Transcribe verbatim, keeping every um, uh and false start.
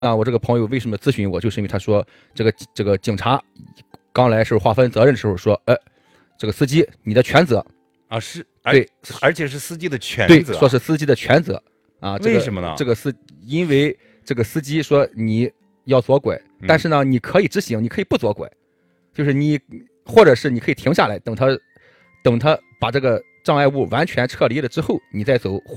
啊，我这个朋友为什么咨询我，就是因为他说这个这个警察刚来时候划分责任的时候说，哎，这个司机你的全责啊是， 对， 而且是司机的全责， 对，说是司机的全责啊。这个、 为什么呢？ 这个司因为这个司机说你要左拐，但是呢，你可以直行，你可以不左拐，就是你或者是你可以停下来，等他等他把这个障碍物完全撤离了之后，你再走。